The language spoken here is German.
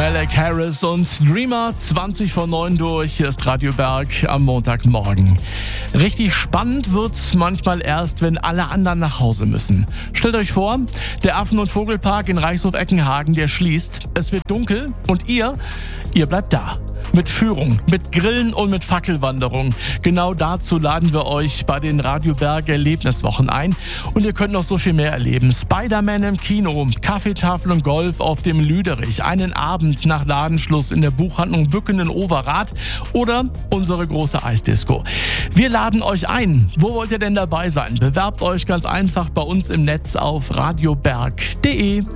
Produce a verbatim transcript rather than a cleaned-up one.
Malek Harris und Dreamer, zwanzig vor neun durch. Hier ist Radio Berg am Montagmorgen. Richtig spannend wird's manchmal erst, wenn alle anderen nach Hause müssen. Stellt euch vor, der Affen- und Vogelpark in Reichshof-Eckenhagen, der schließt. Es wird dunkel und ihr, ihr bleibt da. Mit Führung, mit Grillen und mit Fackelwanderung. Genau dazu laden wir euch bei den Radio Berg Erlebniswochen ein. Und ihr könnt noch so viel mehr erleben. Spider-Man im Kino, Kaffeetafel und Golf auf dem Lüderich, einen Abend nach Ladenschluss in der Buchhandlung Bücken in Overath oder unsere große Eisdisco. Wir laden euch ein. Wo wollt ihr denn dabei sein? Bewerbt euch ganz einfach bei uns im Netz auf radioberg punkt de.